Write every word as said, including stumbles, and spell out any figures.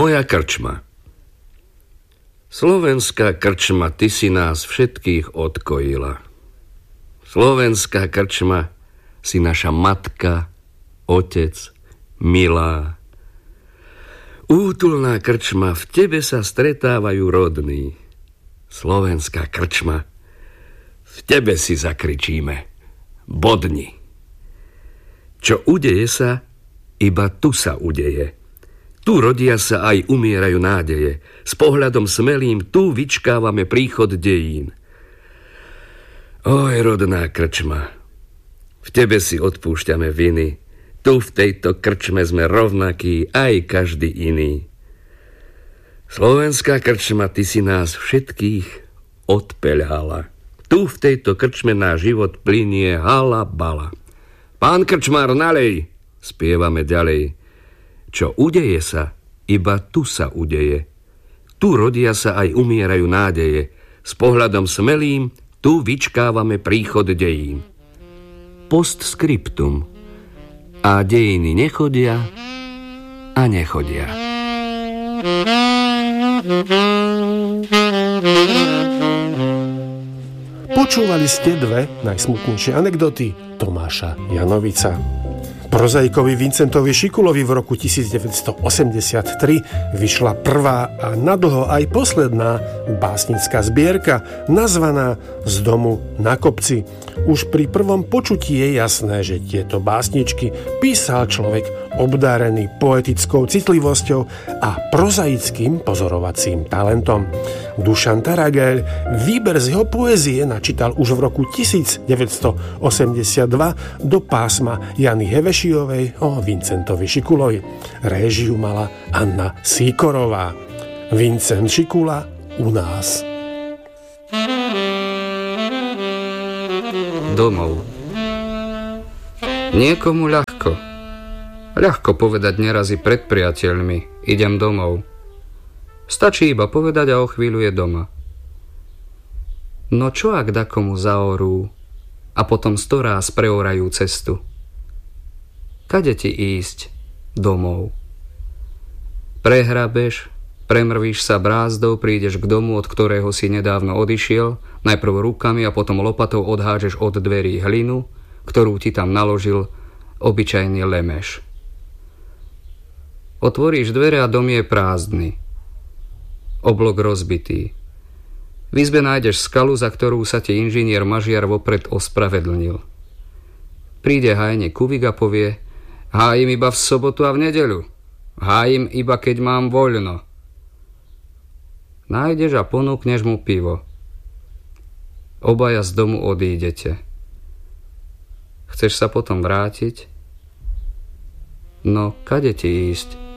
Moja krčma. Slovenská krčma, ty si nás všetkých odkojila. Slovenská krčma, si naša matka, otec, milá. Útulná krčma, v tebe sa stretávajú rodní. Slovenská krčma, v tebe si zakričíme. Bodni. Čo udeje sa, iba tu sa udeje. Tu rodia sa aj umierajú nádeje. S pohľadom smelým tu vyčkávame príchod dejín. Oj, rodná krčma, v tebe si odpúšťame viny. Tu v tejto krčme sme rovnakí aj každý iný. Slovenská krčma, ty si nás všetkých odpeľala. Tu v tejto krčme náš život plynie hala bala. Pán krčmár, nalej, spievame ďalej. Čo udeje sa, iba tu sa udeje. Tu rodia sa aj umierajú nádeje. S pohľadom smelým tu vyčkávame príchod dejín. Postscriptum. A dejiny nechodia a nechodia. Počúvali ste dve najsmutnejšie anekdoty Tomáša Janovica. Prozaikovi Vincentovi Šikulovi v roku devätnásťstoosemdesiattri vyšla prvá a nadlho aj posledná básnická zbierka nazvaná Z domu na kopci. Už pri prvom počutí je jasné, že tieto básničky písal človek obdárený poetickou citlivosťou a prozaickým pozorovacím talentom. Dušan Tarageľ výber z jeho poézie načítal už v roku devätnásťstoosemdesiatdva do pásma Jany Hevešijovej o Vincentovi Šikulovi. Réžiu mala Anna Síkorová. Vincent Šikula u nás. Domov. Niekomu ľahko. Ľahko povedať neraz i pred priateľmi. Idem domov. Stačí iba povedať a o chvíľu je doma. No čo ak dakomu zaorú a potom storáz preorajú cestu? Kade ti ísť? Domov. Prehrabeš, premrvíš sa brázdou, prídeš k domu, od ktorého si nedávno odišiel, najprv rukami a potom lopatou odhážeš od dverí hlinu, ktorú ti tam naložil obyčajný lemeš. Otvoríš dvere a dom je prázdny. Oblok rozbitý. V izbe nájdeš skalu, za ktorú sa ti inžinier Mažiar vopred ospravedlnil. Príde hájne Kuvik a povie: hájim iba v sobotu a v nedeľu. Hájim iba keď mám voľno. Nájdeš a ponúkneš mu pivo. Obaja z domu odídete. Chceš sa potom vrátiť? No, kade ti ísť?